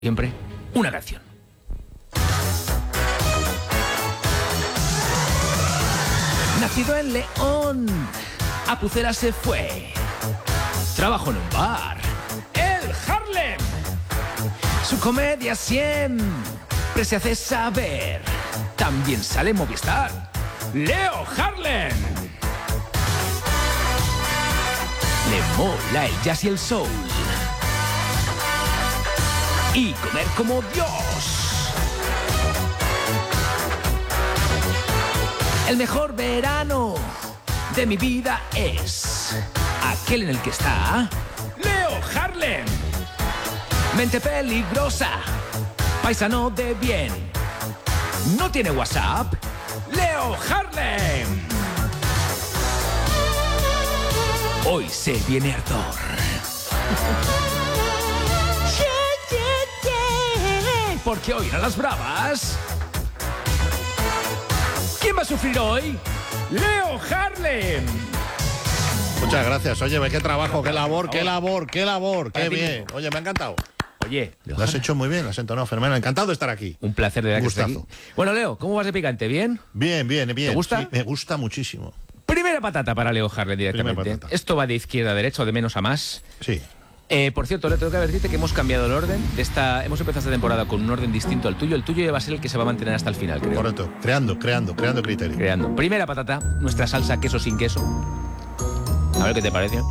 Siempre una canción. Nacido en León, a Pucera se fue. Trabajó en un bar, el Harlem. Su comedia siempre se hace saber. También sale en Movistar, Leo Harlem. Le mola el jazz y el soul. Y comer como Dios. El mejor verano de mi vida es aquel en el que está Leo Harlem. Mente peligrosa, paisano de bien. ¿No tiene WhatsApp? Leo Harlem. Hoy se viene ardor. Porque hoy eran las bravas. ¿Quién va a sufrir hoy? Leo Harlem. Muchas gracias. Oye, qué trabajo, qué labor, qué bien. Oye, me ha encantado. Oye, lo has hecho muy bien, lo has entonado fenomenal. Encantado de estar aquí. Un placer de verdad que estés aquí. Bueno, Leo, ¿cómo vas de picante? ¿Bien? Bien. ¿Te gusta? Sí, me gusta muchísimo. Primera patata para Leo Harlem directamente. Esto va de izquierda a derecha o de menos a más. Sí. Por cierto, le tengo que advertirte que hemos cambiado el orden de esta. Hemos empezado esta temporada con un orden distinto al tuyo. El tuyo ya va a ser el que se va a mantener hasta el final, creo. Correcto. Creando criterio. Primera patata, nuestra salsa queso sin queso. A ver qué te parece.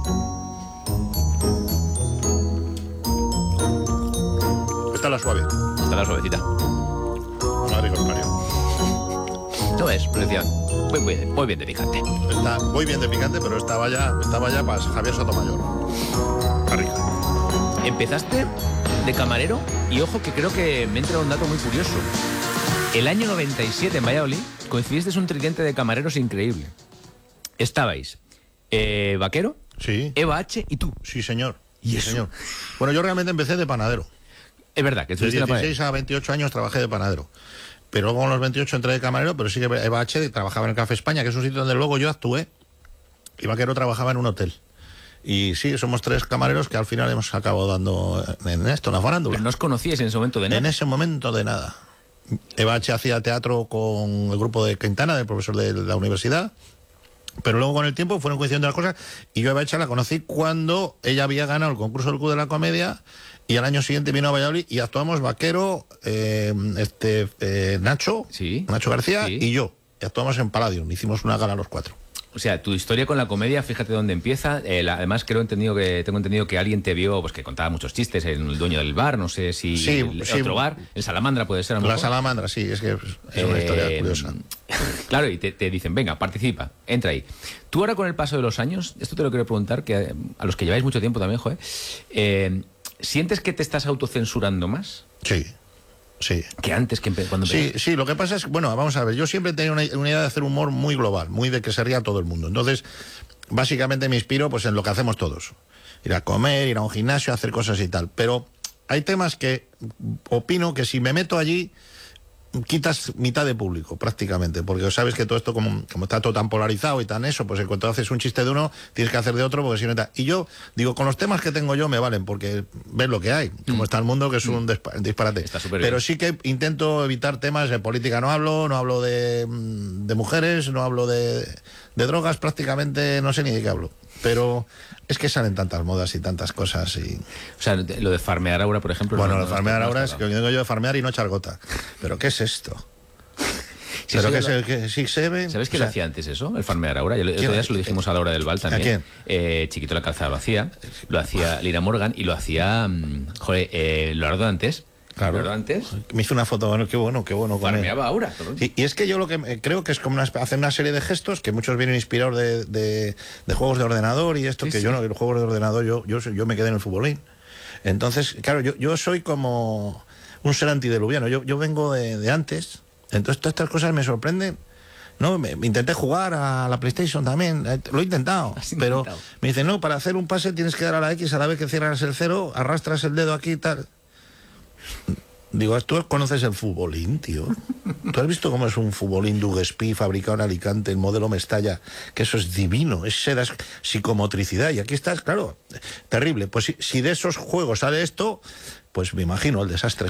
Esta es la suave. Esta es la suavecita. Madre que os parió. No es, preciosa. Muy bien de picante. Está muy bien de picante, pero esta vaya para Javier Sotomayor. Está rica. Empezaste de camarero y ojo que creo que me entra un dato muy curioso. El año 97 en Valladolid coincidisteis un tridente de camareros increíble. Estabais Vaquero, sí, Eva H. y tú. Sí, señor. ¿Y eso? Señor. Bueno, yo realmente empecé de panadero. Es verdad que de 16 a 28 años trabajé de panadero. Pero luego con los 28 entré de camarero, pero sí que Eva H. trabajaba en el Café España, que es un sitio donde luego yo actué. Y Vaquero trabajaba en un hotel. Y sí, somos tres camareros que al final hemos acabado dando en esto, en la farándula. ¿Pero no os conocíais en ese momento de nada? En ese momento de nada. Eva H. hacía teatro con el grupo de Quintana, del profesor de la universidad. Pero luego con el tiempo fueron coincidiendo las cosas. Y yo a Eva H. la conocí cuando ella había ganado el concurso del Club de la Comedia. Y al año siguiente vino a Valladolid y actuamos Vaquero, Nacho, sí, Nacho García, sí, y yo. Y actuamos en Palladium, hicimos una gala los cuatro. O sea, tu historia con la comedia, fíjate dónde empieza. Además, tengo entendido que alguien te vio, pues que contaba muchos chistes, el dueño del bar, no sé si sí, otro bar, el Salamandra puede ser. La Salamandra, sí, es que es una historia curiosa. Claro, y te dicen, venga, participa, entra ahí. Tú ahora con el paso de los años, esto te lo quiero preguntar, que a los que lleváis mucho tiempo también, joder, ¿sientes que te estás autocensurando más? Sí. Sí. Que antes, cuando sí, lo que pasa es, bueno, vamos a ver, yo siempre he tenido una idea de hacer humor muy global, muy de que se ría todo el mundo. Entonces, básicamente me inspiro pues en lo que hacemos todos. Ir a comer, ir a un gimnasio, hacer cosas y tal. Pero hay temas que opino que si me meto allí, quitas mitad de público, prácticamente, porque sabes que todo esto, como está todo tan polarizado y tan eso, pues en cuanto haces un chiste de uno, tienes que hacer de otro, porque si no está. Y yo digo, con los temas que tengo yo me valen, porque ves lo que hay, como está el mundo, que es un disparate. Pero sí que intento evitar temas de política, no hablo de mujeres, no hablo de drogas, prácticamente no sé ni de qué hablo. Pero es que salen tantas modas y tantas cosas y... O sea, lo de farmear ahora, por ejemplo... Bueno, lo de farmear ahora es que vengo yo de farmear y no echar gota. ¿Pero qué es esto? Sí, pero que sí se ve... ¿Sabes quién lo hacía antes eso? El farmear ahora. El otro día se lo dijimos a la hora del bal también. ¿A quién? Chiquito la Calzada lo hacía Lina Morgan y lo hacía, Leonardo Dantes. Claro, antes me hizo una foto, bueno, qué bueno. Farmeaba ahora. Y es que yo lo que creo que es como hacer una serie de gestos que muchos vienen inspirados de juegos de ordenador y esto, sí, que sí. Yo no, los juegos de ordenador, yo me quedé en el futbolín. Entonces, claro, yo soy como un ser antediluviano, yo vengo de antes, entonces todas estas cosas me sorprenden. No, me intenté jugar a la PlayStation también, lo he intentado, pero me dicen, no, para hacer un pase tienes que dar a la X a la vez que cierras el cero, arrastras el dedo aquí y tal. Digo, tú conoces el futbolín, tío. ¿Tú has visto cómo es un futbolín Duguespí fabricado en Alicante, el modelo Mestalla? Que eso es divino, eso da psicomotricidad. Y aquí estás, claro, terrible. Pues si de esos juegos sale esto, pues me imagino el desastre